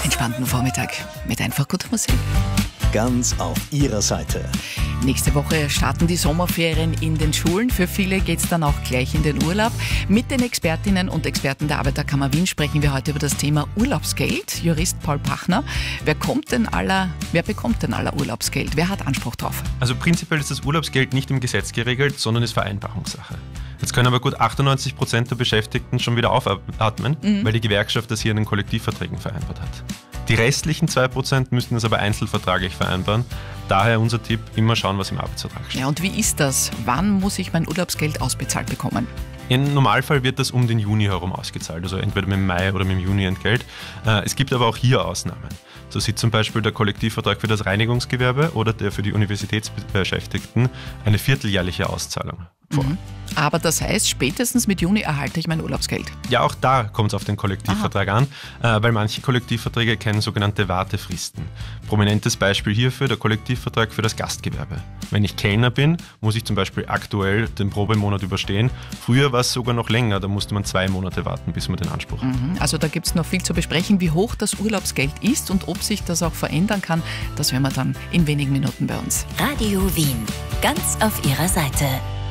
entspannten Vormittag mit einfach guter Musik. Ganz auf Ihrer Seite. Nächste Woche starten die Sommerferien in den Schulen. Für viele geht es dann auch gleich in den Urlaub. Mit den Expertinnen und Experten der Arbeiterkammer Wien sprechen wir heute über das Thema Urlaubsgeld. Jurist Paul Pachner. Wer bekommt denn aller Urlaubsgeld? Wer hat Anspruch drauf? Also prinzipiell ist das Urlaubsgeld nicht im Gesetz geregelt, sondern ist Vereinbarungssache. Jetzt können aber gut 98% der Beschäftigten schon wieder aufatmen, weil die Gewerkschaft das hier in den Kollektivverträgen vereinbart hat. Die restlichen 2% müssten das aber einzelvertraglich vereinbaren. Daher unser Tipp, immer schauen, was im Arbeitsvertrag steht. Ja, und wie ist das? Wann muss ich mein Urlaubsgeld ausbezahlt bekommen? Im Normalfall wird das um den Juni herum ausgezahlt, also entweder mit dem Mai oder mit dem Juni Entgelt. Es gibt aber auch hier Ausnahmen. So sieht zum Beispiel der Kollektivvertrag für das Reinigungsgewerbe oder der für die Universitätsbeschäftigten eine vierteljährliche Auszahlung vor. Aber das heißt, spätestens mit Juni erhalte ich mein Urlaubsgeld. Ja, auch da kommt es auf den Kollektivvertrag an, weil manche Kollektivverträge kennen sogenannte Wartefristen. Prominentes Beispiel hierfür der Kollektivvertrag für das Gastgewerbe. Wenn ich Kellner bin, muss ich zum Beispiel aktuell den Probemonat überstehen. Früher war es sogar noch länger, da musste man 2 Monate warten, bis man den Anspruch hat. Also da gibt es noch viel zu besprechen, wie hoch das Urlaubsgeld ist und ob sich das auch verändern kann. Das hören wir dann in wenigen Minuten bei uns. Radio Wien, ganz auf Ihrer Seite.